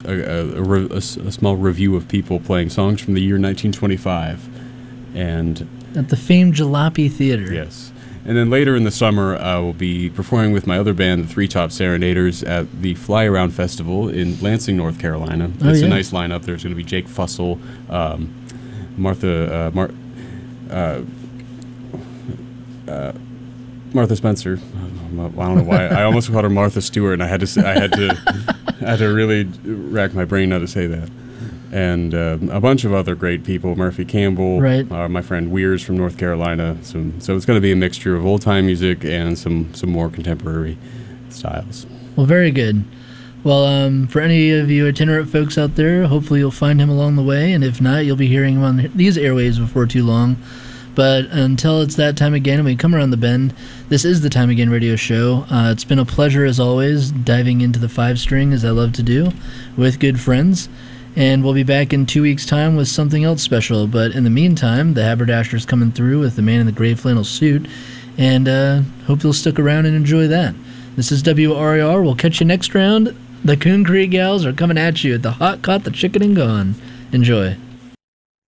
a small review of people playing songs from the year 1925. And at the famed Jalopy Theater. Yes. And then later in the summer, I will be performing with my other band, the Three Top Serenaders, at the Fly Around Festival in Lansing, North Carolina. It's a nice lineup. There's going to be Jake Fussell, Martha Spencer. I don't know why. I almost called her Martha Stewart, and I had to really rack my brain how to say that. And a bunch of other great people, Murphy Campbell, right. My friend Weirs from North Carolina. So it's going to be a mixture of old-time music and some more contemporary styles. Well, very good. Well, for any of you itinerant folks out there, hopefully you'll find him along the way, and if not, you'll be hearing him on these airwaves before too long. But until it's that time again and we come around the bend, this is the Time Again radio show. It's been a pleasure, as always, diving into the 5-string, as I love to do, with good friends. And we'll be back in 2 weeks' time with something else special. But in the meantime, the Haberdasher's coming through with the man in the gray flannel suit. And hope you'll stick around and enjoy that. This is WRAR. We'll catch you next round. The Coon Creek Gals are coming at you at the Hot Caught the Chicken and Gone. Enjoy.